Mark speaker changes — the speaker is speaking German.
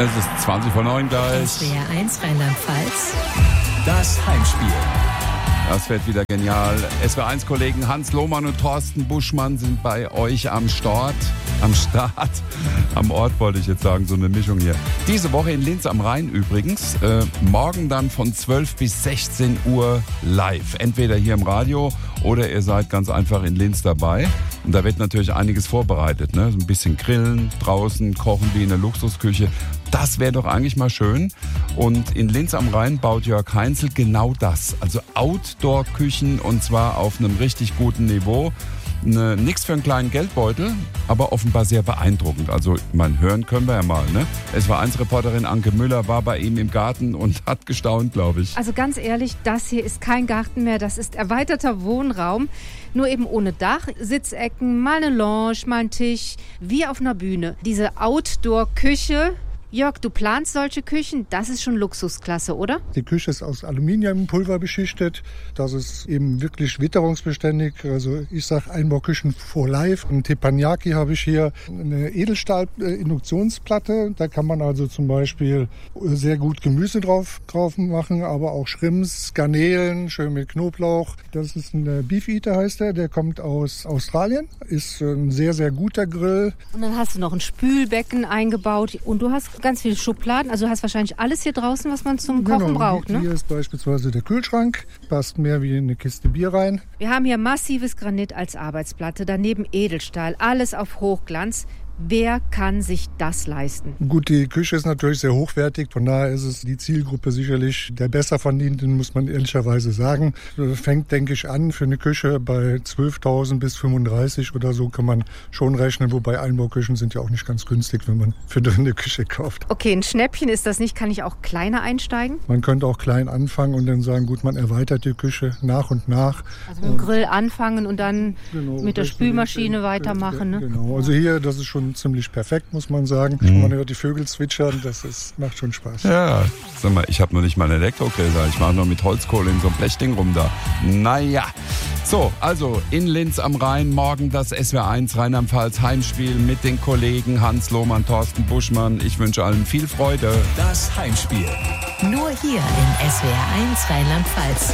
Speaker 1: Es ist 20:09 gleich.
Speaker 2: SWR 1 Rheinland-Pfalz.
Speaker 3: Das Heimspiel.
Speaker 1: Das wird wieder genial. SWR 1 Kollegen Hans Lohmann und Thorsten Buschmann sind bei euch am Start. Am Ort wollte ich jetzt sagen, so eine Mischung hier. Diese Woche in Linz am Rhein übrigens. Morgen dann von 12 bis 16 Uhr live. Entweder hier im Radio oder ihr seid ganz einfach in Linz dabei. Und da wird natürlich einiges vorbereitet. Ne? So ein bisschen grillen, draußen kochen wie in der Luxusküche. Das wäre doch eigentlich mal schön. Und in Linz am Rhein baut Jörg Heinzel genau das. Also Outdoor-Küchen und zwar auf einem richtig guten Niveau. Nix für einen kleinen Geldbeutel, aber offenbar sehr beeindruckend. Also, hören können wir ja mal, ne? SWR1-Reporterin Anke Müller war bei ihm im Garten und hat gestaunt, glaube ich.
Speaker 4: Also ganz ehrlich, das hier ist kein Garten mehr, das ist erweiterter Wohnraum. Nur eben ohne Dach, Sitzecken, mal eine Lounge, mal ein Tisch, wie auf einer Bühne. Diese Outdoor-Küche. Jörg, du planst solche Küchen? Das ist schon Luxusklasse, oder?
Speaker 5: Die Küche ist aus Aluminiumpulver beschichtet. Das ist eben wirklich witterungsbeständig. Also ich sage Einbauküchen for life. Ein Teppanyaki habe ich hier, eine Edelstahl-Induktionsplatte. Da kann man also zum Beispiel sehr gut Gemüse drauf machen, aber auch Shrimps, Garnelen, schön mit Knoblauch. Das ist ein Beef Eater, heißt der. Der kommt aus Australien. Ist ein sehr, sehr guter Grill.
Speaker 4: Und dann hast du noch ein Spülbecken eingebaut und du hast ganz viele Schubladen. Also du hast wahrscheinlich alles hier draußen, was man zum Kochen braucht, ne?
Speaker 5: Hier ist beispielsweise der Kühlschrank. Passt mehr wie in eine Kiste Bier rein.
Speaker 4: Wir haben hier massives Granit als Arbeitsplatte, daneben Edelstahl, alles auf Hochglanz. Wer kann sich das leisten?
Speaker 5: Gut, die Küche ist natürlich sehr hochwertig. Von daher ist es die Zielgruppe sicherlich der Besserverdienenden, muss man ehrlicherweise sagen. Fängt, denke ich, an für eine Küche bei 12.000 bis 35 oder so kann man schon rechnen. Wobei Einbauküchen sind ja auch nicht ganz günstig, wenn man für eine Küche kauft.
Speaker 4: Okay, ein Schnäppchen ist das nicht. Kann ich auch kleiner einsteigen?
Speaker 5: Man könnte auch klein anfangen und dann sagen, gut, man erweitert die Küche nach und nach.
Speaker 4: Also mit dem Grill anfangen und dann mit der Spülmaschine weitermachen. Ne?
Speaker 5: Genau, also hier, das ist schon ziemlich perfekt, muss man sagen. Man hört die Vögel zwitschern, macht schon Spaß.
Speaker 1: Ja, sag mal, ich habe noch nicht mal einen Elektrogrill da. Ich mache noch mit Holzkohle in so einem Blechding rum da. Naja. So, also in Linz am Rhein morgen das SWR1 Rheinland-Pfalz Heimspiel mit den Kollegen Hans Lohmann, Thorsten Buschmann. Ich wünsche allen viel Freude.
Speaker 3: Das Heimspiel.
Speaker 2: Nur hier in SWR 1 Rheinland-Pfalz.